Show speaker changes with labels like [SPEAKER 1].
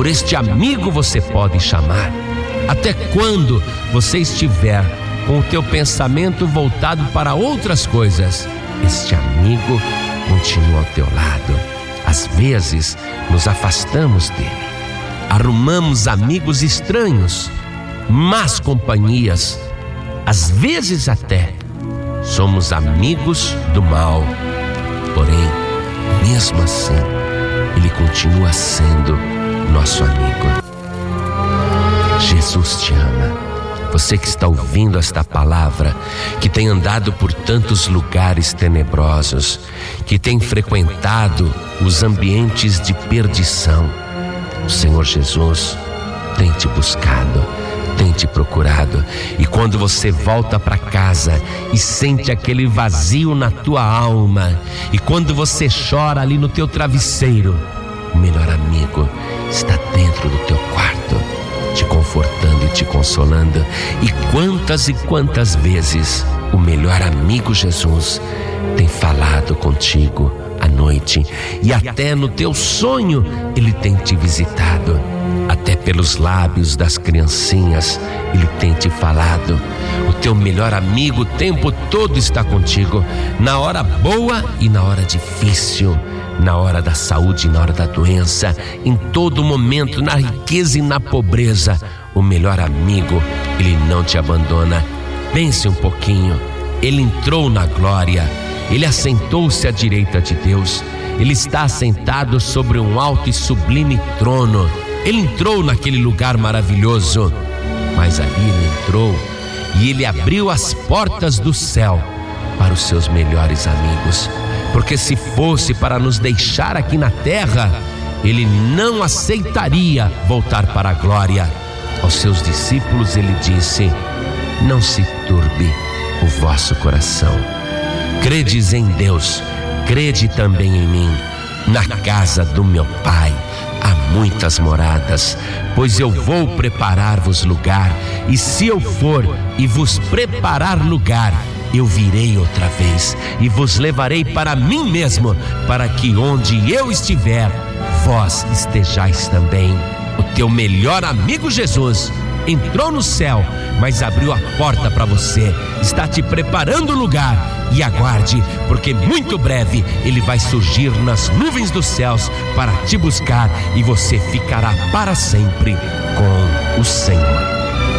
[SPEAKER 1] por este amigo você pode chamar. Até quando você estiver com o teu pensamento voltado para outras coisas, este amigo continua ao teu lado. Às vezes nos afastamos dele, arrumamos amigos estranhos, más companhias, às vezes até somos amigos do mal. Porém, mesmo assim, ele continua sendo nosso amigo. Jesus te ama. Você que está ouvindo esta palavra, que tem andado por tantos lugares tenebrosos, que tem frequentado os ambientes de perdição, o Senhor Jesus tem te buscado, tem te procurado. E quando você volta para casa e sente aquele vazio na tua alma, e quando você chora ali no teu travesseiro, o melhor amigo está dentro do teu quarto, te confortando e te consolando. E quantas vezes o melhor amigo Jesus tem falado contigo à noite, e até no teu sonho ele tem te visitado, até pelos lábios das criancinhas ele tem te falado. O teu melhor amigo o tempo todo está contigo, na hora boa e na hora difícil, na hora da saúde e na hora da doença, em todo momento, na riqueza e na pobreza. O melhor amigo, ele não te abandona. Pense um pouquinho, ele entrou na glória, ele assentou-se à direita de Deus, ele está assentado sobre um alto e sublime trono. Ele entrou naquele lugar maravilhoso, mas ali ele entrou e ele abriu as portas do céu para os seus melhores amigos. Porque se fosse para nos deixar aqui na terra, ele não aceitaria voltar para a glória. Aos seus discípulos ele disse: não se turbe o vosso coração. Credes em Deus, crede também em mim. Na casa do meu Pai há muitas moradas, pois eu vou preparar-vos lugar. E se eu for e vos preparar lugar, eu virei outra vez e vos levarei para mim mesmo, para que onde eu estiver, vós estejais também. O teu melhor amigo Jesus entrou no céu, mas abriu a porta para você, está te preparando lugar. E aguarde, porque muito breve ele vai surgir nas nuvens dos céus para te buscar, e você ficará para sempre com o Senhor.